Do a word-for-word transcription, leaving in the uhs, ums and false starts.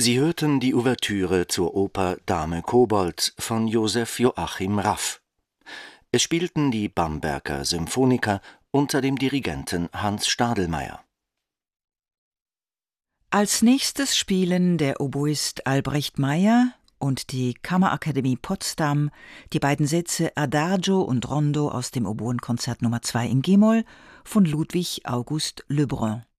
Sie hörten die Ouvertüre zur Oper Dame Kobold von Josef Joachim Raff. Es spielten die Bamberger Symphoniker unter dem Dirigenten Hans Stadelmeier. Als nächstes spielen der Oboist Albrecht Meyer und die Kammerakademie Potsdam die beiden Sätze Adagio und Rondo aus dem Oboenkonzert Nummer zwei in G-Moll von Ludwig August Lebrun.